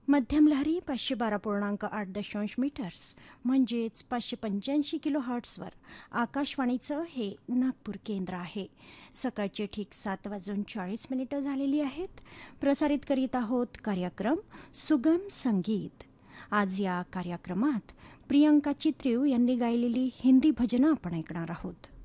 मध्यम लहरी 512.8 मीटर्स म्हणजेच 585 किलो हर्ट्सवर आकाशवाणीचं हे नागपूर केंद्र आहे. सकाळचे ठीक 7:40 झालेली आहेत. प्रसारित करीत आहोत कार्यक्रम सुगम संगीत. आज या कार्यक्रमात प्रियंका चित्रीव यांनी गायलेली हिंदी भजनं आपण ऐकणार आहोत.